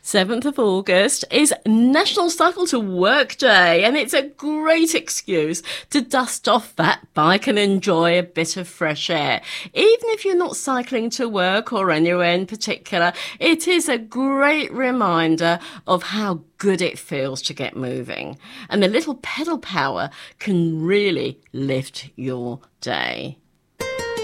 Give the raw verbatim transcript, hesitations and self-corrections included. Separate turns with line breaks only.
seventh of August is National Cycle to Work Day, and it's a great excuse to dust off that bike and enjoy a bit of fresh air. Even if you're not cycling to work or anywhere in particular, it is a great reminder of how good it feels to get moving. And a little pedal power can really lift your day.